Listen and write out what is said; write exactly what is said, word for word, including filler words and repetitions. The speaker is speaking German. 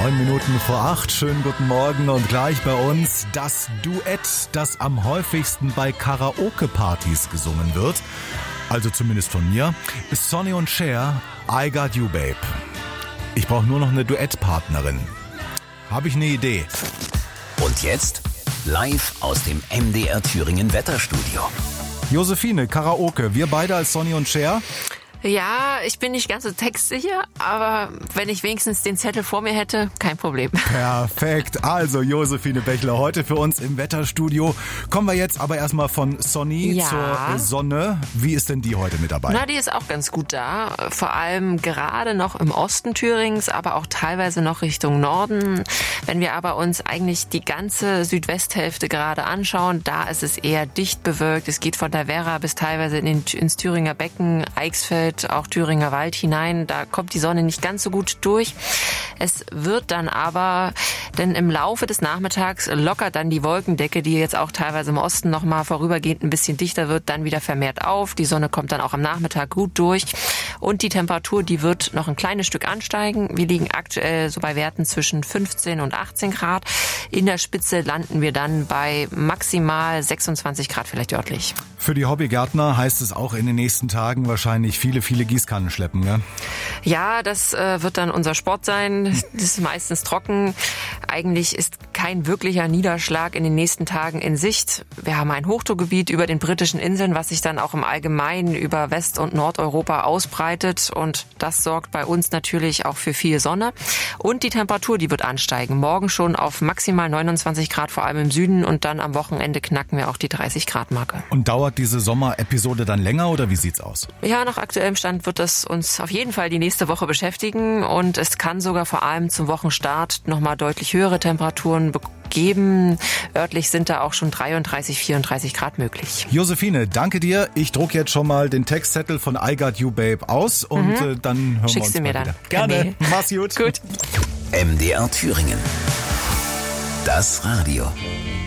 Neun Minuten vor acht, schönen guten Morgen und gleich bei uns das Duett, das am häufigsten bei Karaoke-Partys gesungen wird, also zumindest von mir, ist Sonny und Cher, I Got You Babe. Ich brauche nur noch eine Duettpartnerin. Habe ich eine Idee? Und jetzt live aus dem M D R Thüringen Wetterstudio. Josephine, Karaoke, wir beide als Sonny und Cher? Ja, ich bin nicht ganz so textsicher, aber wenn ich wenigstens den Zettel vor mir hätte, kein Problem. Perfekt. Also Josephine Bechler heute für uns im Wetterstudio. Kommen wir jetzt aber erstmal von Sonny ja. zur Sonne. Wie ist denn die heute mit dabei? Na, die ist auch ganz gut da. Vor allem gerade noch im Osten Thürings, aber auch teilweise noch Richtung Norden. Wenn wir aber uns eigentlich die ganze Südwesthälfte gerade anschauen, da ist es eher dicht bewölkt. Es geht von der Werra bis teilweise in den, ins Thüringer Becken, Eichsfeld, auch Thüringer Wald hinein. Da kommt die Sonne nicht ganz so gut durch. Es wird dann aber, denn im Laufe des Nachmittags lockert dann die Wolkendecke, die jetzt auch teilweise im Osten noch mal vorübergehend ein bisschen dichter wird, dann wieder vermehrt auf. Die Sonne kommt dann auch am Nachmittag gut durch. Und die Temperatur, die wird noch ein kleines Stück ansteigen. Wir liegen aktuell so bei Werten zwischen fünfzehn und achtzehn Grad. In der Spitze landen wir dann bei maximal sechsundzwanzig Grad vielleicht örtlich. Für die Hobbygärtner heißt es auch in den nächsten Tagen wahrscheinlich viele, viele Gießkannen schleppen, ne? Ja, das äh, wird dann unser Sport sein. Das ist meistens trocken. Eigentlich ist kein wirklicher Niederschlag in den nächsten Tagen in Sicht. Wir haben ein Hochdruckgebiet über den britischen Inseln, was sich dann auch im Allgemeinen über West- und Nordeuropa ausbreitet. Und das sorgt bei uns natürlich auch für viel Sonne. Und die Temperatur, die wird ansteigen. Morgen schon auf maximal neunundzwanzig Grad, vor allem im Süden. Und dann am Wochenende knacken wir auch die dreißig Grad Marke. Und dauert diese Sommerepisode dann länger oder wie sieht's aus? Ja, nach aktuellem Stand wird das uns auf jeden Fall die nächste Woche beschäftigen. Und es kann sogar vor allem zum Wochenstart nochmal deutlich höhere Temperaturen geben. Örtlich sind da auch schon dreiunddreißig, vierunddreißig Grad möglich. Josephine, danke dir. Ich drucke jetzt schon mal den Textzettel von I Got You Babe aus und mhm. äh, dann hören Schickst wir uns du mir mal dann. wieder. Gerne. Mach's gut. Gut. M D R Thüringen. Das Radio.